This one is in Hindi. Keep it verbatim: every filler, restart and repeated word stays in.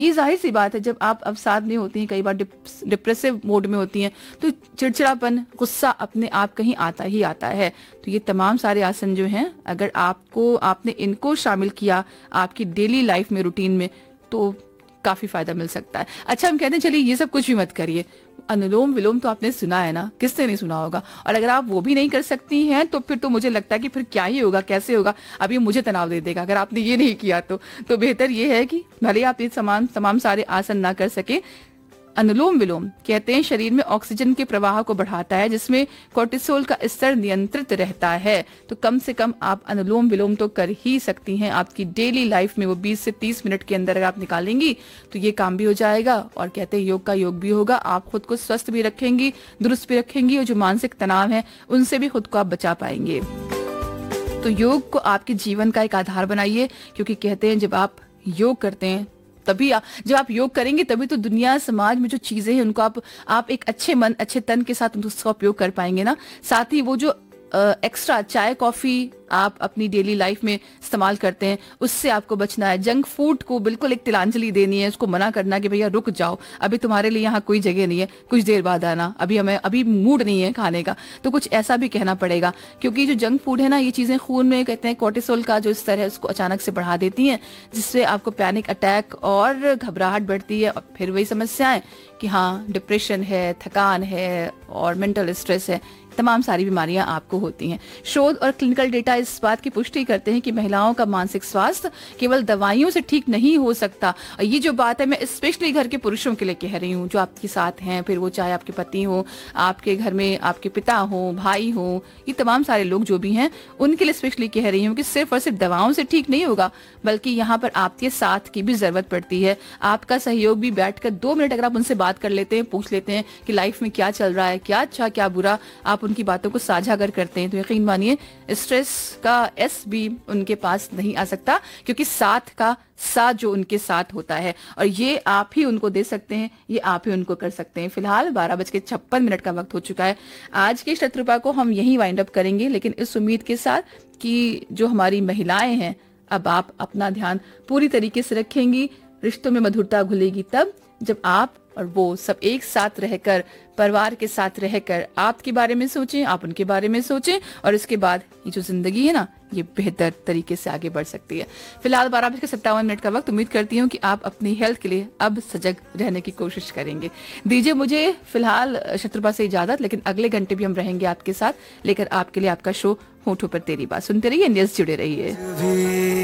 ये जाहिर सी बात है, जब आप अब साथ नहीं होती हैं, कई बार डिप्रेसिव मोड में होती हैं, तो चिड़चिड़ापन, गुस्सा अपने आप कहीं आता ही आता है। तो ये तमाम सारे आसन जो हैं, अगर आपको आपने इनको शामिल किया आपकी डेली लाइफ में, रूटीन में, तो काफी फायदा मिल सकता है। अच्छा, हम कहते हैं चलिए ये सब कुछ भी मत करिए, अनुलोम विलोम तो आपने सुना है ना, किसने नहीं सुना होगा। और अगर आप वो भी नहीं कर सकती हैं तो फिर तो मुझे लगता है कि फिर क्या ही होगा, कैसे होगा, अब ये मुझे तनाव दे देगा अगर आपने ये नहीं किया तो। तो बेहतर ये है कि भले आप ये समान तमाम सारे आसन ना कर सके, अनुलोम विलोम कहते हैं शरीर में ऑक्सीजन के प्रवाह को बढ़ाता है, जिसमें कोर्टिसोल का स्तर नियंत्रित रहता है। तो कम से कम आप अनुलोम विलोम तो कर ही सकती हैं आपकी डेली लाइफ में। वो बीस से तीस मिनट के अंदर अगर आप निकालेंगी तो ये काम भी हो जाएगा, और कहते हैं योग का योग भी होगा। आप खुद को स्वस्थ भी रखेंगी, दुरुस्त भी रखेंगी, और जो मानसिक तनाव है उनसे भी खुद को आप बचा पाएंगे। तो योग को आपके जीवन का एक आधार बनाइए, क्योंकि कहते हैं जब आप योग करते हैं तभी आ, जब आप योग करेंगे तभी तो दुनिया समाज में जो चीजें हैं उनको आप आप एक अच्छे मन अच्छे तन के साथ उसका उपयोग कर पाएंगे ना। साथ ही वो जो एक्स्ट्रा चाय कॉफी आप अपनी डेली लाइफ में इस्तेमाल करते हैं, उससे आपको बचना है। जंक फूड को बिल्कुल एक तिलांजलि देनी है, उसको मना करना कि भैया रुक जाओ, अभी तुम्हारे लिए यहाँ कोई जगह नहीं है, कुछ देर बाद आना, अभी हमें अभी मूड नहीं है खाने का। तो कुछ ऐसा भी कहना पड़ेगा, क्योंकि जो जंक फूड है ना, ये चीजें खून में कहते हैं कोर्टिसोल का जो स्तर है उसको अचानक से बढ़ा देती हैं, जिससे आपको पैनिक अटैक और घबराहट बढ़ती है, और फिर वही समस्याएं कि हाँ डिप्रेशन है, थकान है और मेंटल स्ट्रेस है, तमाम सारी बीमारियां आपको होती हैं। शोध और क्लिनिकल डेटा इस बात की पुष्टि करते हैं कि महिलाओं का मानसिक स्वास्थ्य केवल दवाइयों से ठीक नहीं हो सकता। और ये जो बात है मैं स्पेशली घर के पुरुषों के लिए कह रही हूँ, जो आपके साथ हैं, फिर वो चाहे आपके पति हो, आपके घर में आपके पिता हो, भाई हो, ये तमाम सारे लोग जो भी हैं उनके लिए स्पेशली कह रही हूँ कि सिर्फ और सिर्फ दवाओं से ठीक नहीं होगा, बल्कि यहाँ पर आपके साथ की भी जरूरत पड़ती है। आपका सहयोग भी, बैठकर दो मिनट अगर आप उनसे बात कर लेते हैं, पूछ लेते हैं कि लाइफ में क्या चल रहा है, क्या अच्छा क्या बुरा, आप उनकी बातों को साझा कर करते हैं, तो यकीन मानिए स्ट्रेस का एस भी उनके पास नहीं आ सकता, क्योंकि साथ का साथ जो उनके साथ होता है, और ये आप ही उनको दे सकते हैं, ये आप ही उनको कर सकते हैं। फिलहाल बारह बज के छप्पन मिनट का वक्त हो चुका है। आज के शत्रुपा को हम यही वाइंड अप करेंगे, लेकिन इस उम्मीद के साथ कि जो हमारी महिलाएं हैं, अब आप अपना ध्यान पूरी तरीके से रखेंगी। रिश्तों में मधुरता घुलेगी तब जब आप और वो सब एक साथ रहकर, परिवार के साथ रहकर आपके बारे में सोचें, आप उनके बारे में सोचें, और इसके बाद ये जो जिंदगी है ना, ये बेहतर तरीके से आगे बढ़ सकती है। फिलहाल बारह बजकर सत्तावन मिनट का वक्त। उम्मीद करती हूँ कि आप अपनी हेल्थ के लिए अब सजग रहने की कोशिश करेंगे। दीजिए मुझे फिलहाल शत्रुपा से इजाजत, लेकिन अगले घंटे भी हम रहेंगे आपके साथ, लेकर आपके लिए आपका शो होठों पर तेरी बात। सुनते रहिए, न्यूज़ जुड़े रहिए।